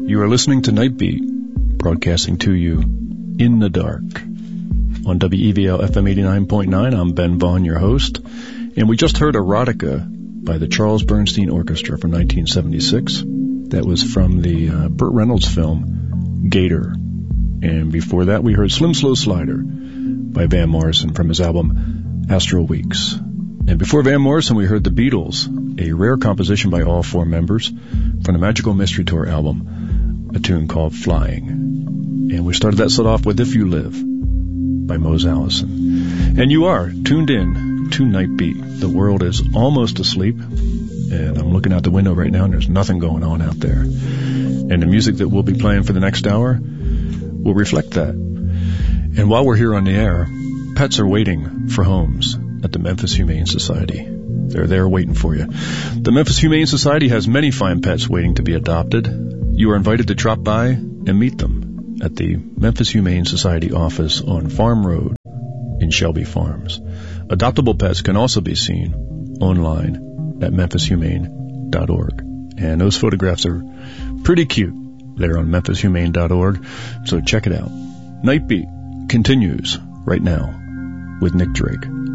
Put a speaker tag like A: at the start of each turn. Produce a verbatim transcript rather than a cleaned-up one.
A: You are listening to Nightbeat, broadcasting to you in the dark. On W E V L F M eighty-nine point nine, I'm Ben Vaughn, your host, and we just heard Erotica by the Charles Bernstein Orchestra from nineteen seventy-six. That was from the uh, Burt Reynolds film, Gator. And before that, we heard Slim Slow Slider by Van Morrison from his album Astral Weeks. And before Van Morrison, we heard The Beatles, a rare composition by all four members from the Magical Mystery Tour album, a tune called Flying. And we started that set off with If You Live by Mose Allison. And you are tuned in to Nightbeat. The world is almost asleep, and I'm looking out the window right now, and there's nothing going on out there. And the music that we'll be playing for the next hour will reflect that. And while we're here on the air, pets are waiting for homes at the Memphis Humane Society. They're there waiting for you. The Memphis Humane Society has many fine pets waiting to be adopted. You are invited to drop by and meet them at the Memphis Humane Society office on Farm Road in Shelby Farms. Adoptable pets can also be seen online at memphis humane dot org. And those photographs are pretty cute there on memphis humane dot org, so check it out. Nightbeat continues right now with Nick Drake.